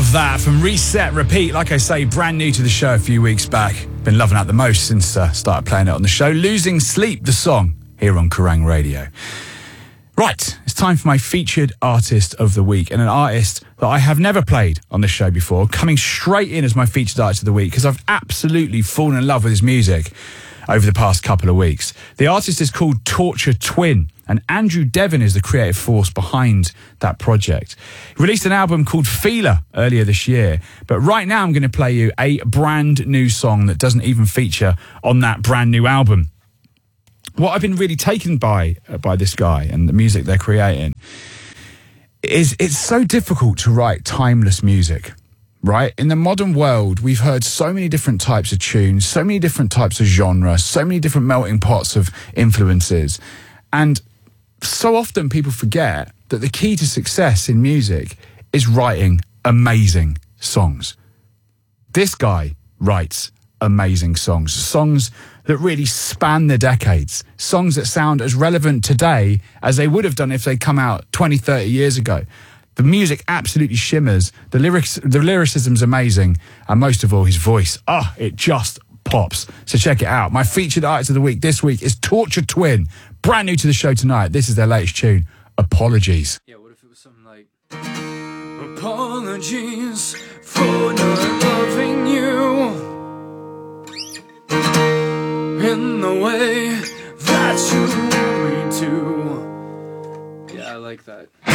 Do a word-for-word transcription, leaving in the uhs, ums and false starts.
Love that from Reset Repeat. Like I say, brand new to the show a few weeks back. Been loving that the most since I uh, started playing it on the show. Losing Sleep, the song, here on Kerrang Radio. Right, it's time for my featured artist of the week, and an artist that I have never played on the show before, coming straight in as my featured artist of the week because I've absolutely fallen in love with his music over the past couple of weeks. The artist is called Torture Twin, and Andrew Devon is the creative force behind that project. He released an album called Feeler earlier this year, but right now I'm going to play you a brand new song that doesn't even feature on that brand new album. What I've been really taken by uh, by this guy and the music they're creating is it's so difficult to write timeless music, right? In the modern world, we've heard so many different types of tunes, so many different types of genre, so many different melting pots of influences. And so often people forget that the key to success in music is writing amazing songs. This guy writes amazing songs, songs that really span the decades, songs that sound as relevant today as they would have done if they'd come out twenty, thirty years ago. The music absolutely shimmers, the lyrics, the lyricism's amazing, and most of all, his voice, ah, oh, it just pops. So check it out. My featured artist of the week this week is Torture Twin, brand new to the show tonight. This is their latest tune, Apologies. Yeah, what if it was something like, apologies for not loving you in the way that you want me to. Yeah, I like that.